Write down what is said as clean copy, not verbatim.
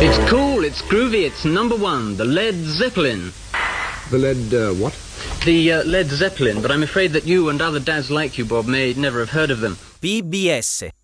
It's cool, it's groovy, it's number one, the Led Zeppelin. The Led, what? The Led Zeppelin, but I'm afraid that you and other dads like you, Bob, may never have heard of them. PBS,